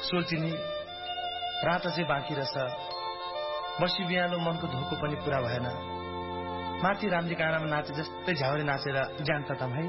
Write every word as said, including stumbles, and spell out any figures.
सोल्चिनी रात चाहिँ बाँकी रहेछ। बसी बिहालो मनको धोको पनि पूरा भएन। माथि रामजी काँडामा नाचे जस्तै झ्याउरे नाचेर ज्यान खतम है।